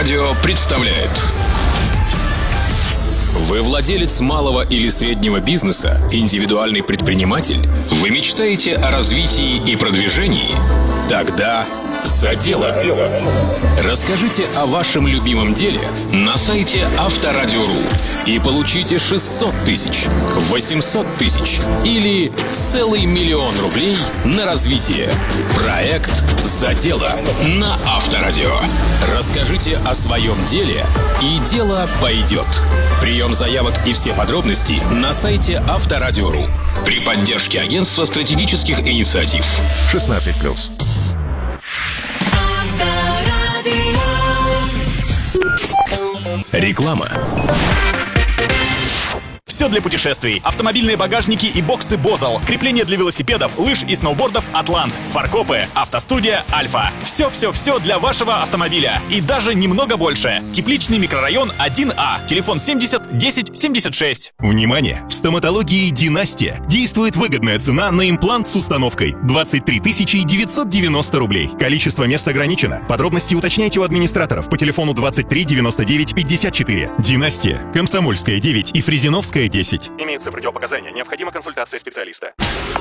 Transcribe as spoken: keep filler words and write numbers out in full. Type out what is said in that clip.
Авторадио представляет. Вы владелец малого или среднего бизнеса, индивидуальный предприниматель? Вы мечтаете о развитии и продвижении? Тогда за дело. Расскажите о вашем любимом деле на сайте Авторадио.ру и получите шестьсот тысяч, восемьсот тысяч или целый миллион рублей на развитие. Проект «За дело» на Авторадио. Расскажите о своем деле, и дело пойдет. Прием заявок и все подробности на сайте Авторадио.ру при поддержке Агентства стратегических инициатив. шестнадцать плюс. Реклама. Все для путешествий. Автомобильные багажники и боксы Бозал. Крепление для велосипедов, лыж и сноубордов Атлант. Фаркопы. Автостудия Альфа. Все-все-все для вашего автомобиля. И даже немного больше. Тепличный микрорайон один А. Телефон семьдесят десять семьдесят шесть. Внимание! В стоматологии «Династия» действует выгодная цена на имплант с установкой – двадцать три тысячи девятьсот девяносто рублей. Количество мест ограничено. Подробности уточняйте у администраторов по телефону двадцать три девяносто девять пятьдесят четыре. «Династия», Комсомольская, девять и Фрезеновская, десять. Имеются противопоказания. Необходима консультация специалиста.